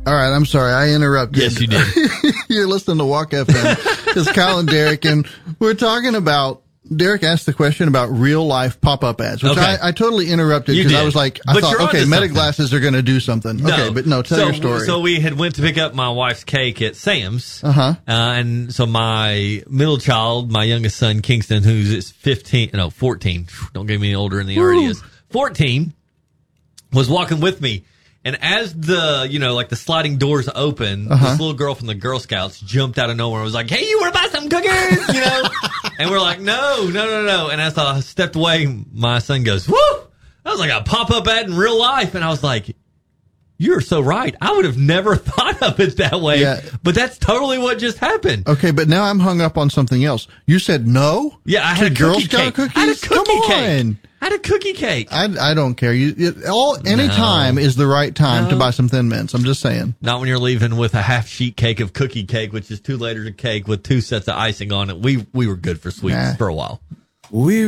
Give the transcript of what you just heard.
All right, I'm sorry. I interrupted. Yes, you did. You're listening to Walk FM. It's Kyle and Derek, and we're talking about, Derek asked the question about real life pop-up ads, which Okay. I totally interrupted You because I did. was like, But I thought, you're okay, onto Meta something. glasses are going to do something. Okay, but no, tell your story. So we had went to pick up my wife's cake at Sam's. And so my middle child, my youngest son, Kingston, who's 14. Don't get me any older than he already is. 14 was walking with me. And as the, like the sliding doors open, this little girl from the Girl Scouts jumped out of nowhere and was like, hey, you want to buy some cookies? And we're like, no. And as I stepped away, my son goes, woo! That was like a pop-up ad in real life. And I was like, you're so right. I would have never thought of it that way. Yeah. But that's totally what just happened. Okay, but now I'm hung up on something else. You said no? Yeah, I had to a Girl cookie Scout cake. cookies? I had a cookie Come cake. on. I had a cookie cake. I don't care. Any time is the right time to buy some Thin Mints. I'm just saying. Not when you're leaving with a half sheet cake of cookie cake, which is 2 layers of cake with 2 sets of icing on it. We were good for sweets for a while. We